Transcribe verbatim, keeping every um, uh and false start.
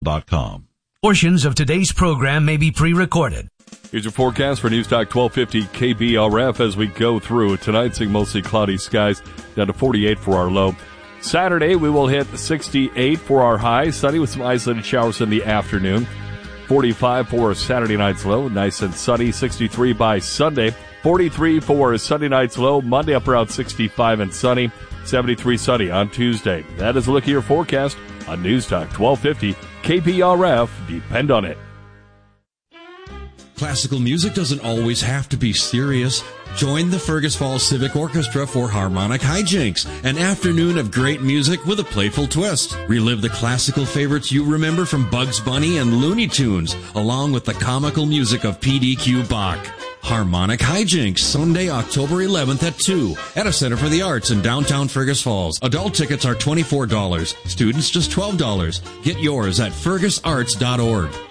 dot com. Portions of today's program may be pre-recorded. Here's your forecast for News Talk twelve fifty K B R F as we go through tonight, seeing mostly cloudy skies, down to forty-eight for our low. Saturday, we will hit sixty-eight for our high, sunny with some isolated showers in the afternoon. forty-five for Saturday night's low, nice and sunny. sixty-three by Sunday. forty-three for Sunday night's low, Monday up around sixty-five and sunny. seventy-three sunny on Tuesday. That is a look at your forecast on News Talk twelve fifty K B R F. Depend on it. Classical music doesn't always have to be serious. Join the Fergus Falls Civic Orchestra for Harmonic Hijinks, an afternoon of great music with a playful twist. Relive the classical favorites you remember from Bugs Bunny and Looney Tunes, along with the comical music of P D Q Bach. Harmonic Hijinks, Sunday, October eleventh at two at a Center for the Arts in downtown Fergus Falls. Adult tickets are twenty-four dollars. Students just twelve dollars. Get yours at fergus arts dot org.